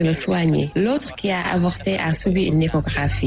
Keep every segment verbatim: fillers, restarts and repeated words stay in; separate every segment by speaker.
Speaker 1: le soigner. L'autre qui a avorté a subi une échographie.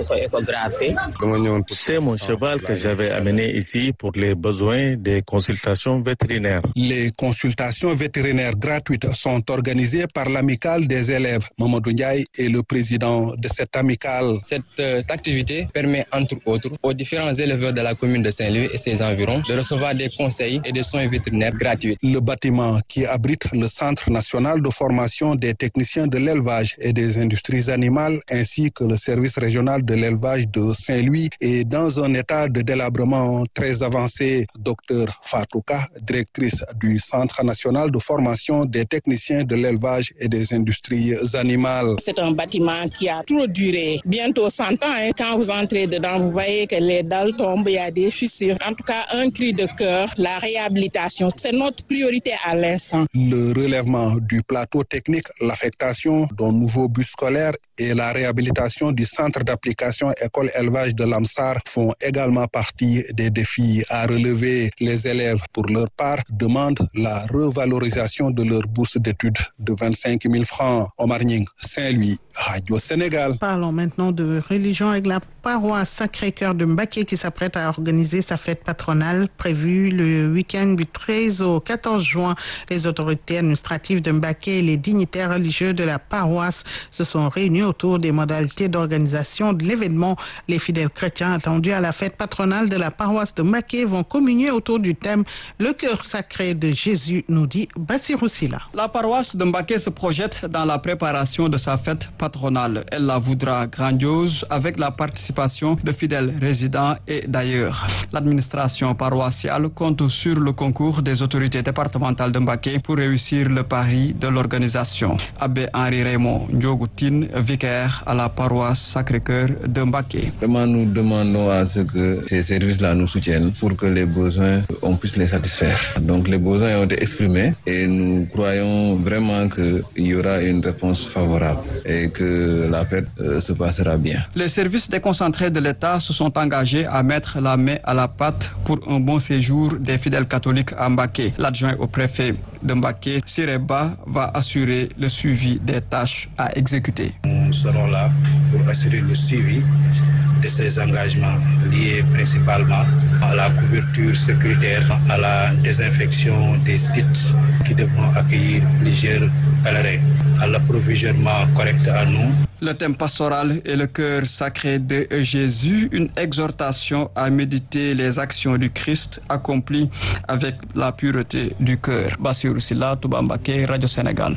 Speaker 2: C'est mon cheval que j'avais amené ici pour les besoins des consultations vétérinaires.
Speaker 3: Les consultations vétérinaires gratuites sont organisées par l'amicale des élèves. Mamadou Ndiaye est le président de cette amicale.
Speaker 4: Cette euh, activité permet entre autres aux différents éleveurs de la commune de Saint-Louis et ses environs de recevoir des conseils et des soins vétérinaires gratuits.
Speaker 3: Le bâtiment qui abrite le Centre national de formation des techniciens de l'élevage et des industries animales ainsi que le service régional de l'élevage de Saint-Louis est dans un état de délabrement très avancé. Docteur Fatouka, directrice du Centre national de formation des techniciens de l'élevage et des industries animales.
Speaker 5: C'est un bâtiment qui a trop duré, bientôt cent ans. Hein. Quand vous entrez dedans, vous voyez que les dalles tombent, il y a des fissures. En tout cas, un cri de cœur, la réhabilitation, c'est notre priorité à l'instant.
Speaker 3: Le relèvement du plateau technique, l'affectation d'un nouveau bus scolaire et la réhabilitation du centre d'application école élevage de l'Amsar font également partie des défis à relever. Les élèves, pour leur part, demandent la revalorisation de leur bourse d'études de vingt-cinq mille francs. Omar Nying, Saint-Louis, Radio Sénégal.
Speaker 6: Parlons maintenant de religion avec la paroisse Sacré-Cœur de Mbacké qui s'apprête à organiser sa fête patronale prévue le week-end du treize au quatorze juin. Les autorités administratives de Mbacké et les dignitaires religieux de la paroisse se sont réunis autour des modalités d'organisation de l'événement. Les fidèles chrétiens attendus à la fête patronale de la paroisse de Mbacké vont communier autour du thème « Le cœur sacré de Jésus », nous dit Bassirou Silla.
Speaker 7: La paroisse de Mbacké se projette dans la préparation de sa fête patronale. Elle la voudra grandiose avec la participation de fidèles résidents et d'ailleurs. L'administration paroissiale compte sur le concours des autorités départementales de Mbacké pour réussir le pari de l'organisation. Abbé Henri Raymond Ndiogoutine, vicaire à la paroisse Sacré-Cœur de Mbacké.
Speaker 8: Vraiment, nous demandons à ce que ces services-là nous soutiennent pour que les besoins, on puisse les satisfaire. Donc les besoins ont été exprimés et nous croyons vraiment qu'il y aura une réponse favorable et que la fête euh, se passera bien.
Speaker 7: Les services déconcentrés de l'État se sont engagés à mettre la main à la pâte pour un bon séjour des fidèles catholiques à Mbacké. L'adjoint au préfet de Mbacké, Sireba, va assurer le suivi des tâches à exécuter.
Speaker 9: Nous serons là pour assurer le suivi de ces engagements liés principalement à la couverture sécuritaire, à la désinfection des sites qui devront accueillir plusieurs pèlerins, à l'approvisionnement correct à nous.
Speaker 7: Le thème pastoral est le cœur sacré de Jésus, une exhortation à méditer les actions du Christ accomplies avec la pureté du cœur. Bassirou Silla, Touba Mbacké, Radio Sénégal.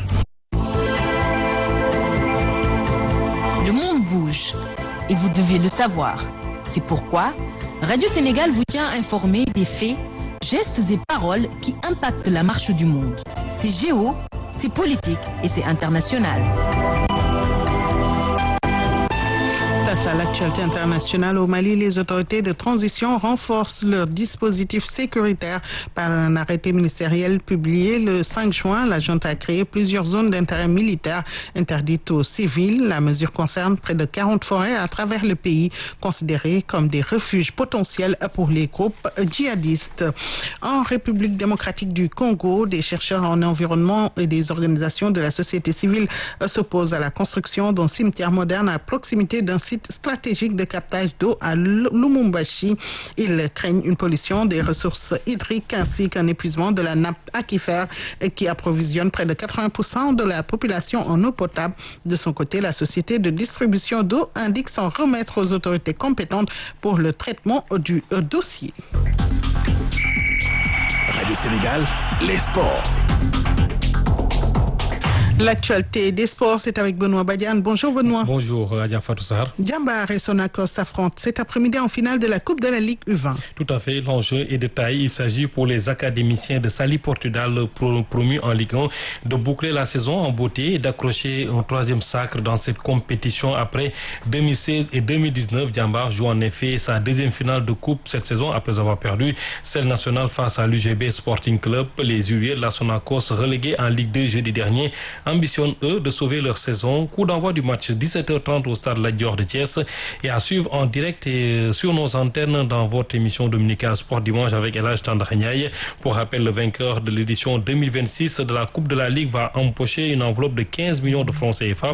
Speaker 10: Le monde bouge et vous devez le savoir. C'est pourquoi Radio Sénégal vous tient informé des faits, gestes et paroles qui impactent la marche du monde. C'est géo, c'est politique et c'est international.
Speaker 6: Place à l'actualité internationale au Mali, les autorités de transition renforcent leur dispositif sécuritaire par un arrêté ministériel publié le cinq juin. La junte a créé plusieurs zones d'intérêt militaire interdites aux civils. La mesure concerne près de quarante forêts à travers le pays, considérées comme des refuges potentiels pour les groupes djihadistes. En République démocratique du Congo, des chercheurs en environnement et des organisations de la société civile s'opposent à la construction d'un cimetière moderne à proximité d'un site stratégique de captage d'eau à Lumumbashi. Ils craignent une pollution des ressources hydriques ainsi qu'un épuisement de la nappe aquifère qui approvisionne près de quatre-vingts pour cent de la population en eau potable. De son côté, la société de distribution d'eau indique s'en remettre aux autorités compétentes pour le traitement du dossier.
Speaker 11: Radio Sénégal, les sports.
Speaker 6: L'actualité des sports, c'est avec Benoît Badiane. Bonjour Benoît.
Speaker 12: Bonjour Adja Fatou Sahar.
Speaker 6: Jambar et Sonacos s'affrontent cet après-midi en finale de la Coupe de la Ligue U vingt.
Speaker 12: Tout à fait, l'enjeu est de taille. Il s'agit pour les académiciens de Saly Portudal promus en Ligue un de boucler la saison en beauté et d'accrocher un troisième sacre dans cette compétition après deux mille seize et deux mille dix-neuf. Jambar joue en effet sa deuxième finale de Coupe cette saison après avoir perdu celle nationale face à l'U G B Sporting Club. Les Huiliers de la Sonacos relégués en Ligue deux jeudi dernier ambitionnent eux de sauver leur saison. Coup d'envoi du match dix-sept heures trente au stade Lat Dior de Thiès et à suivre en direct et sur nos antennes dans votre émission dominicale Sport Dimanche avec El Hadj Tandakha Ndiaye. Pour rappel, le vainqueur de l'édition deux mille vingt-six de la Coupe de la Ligue va empocher une enveloppe de quinze millions de francs C F A.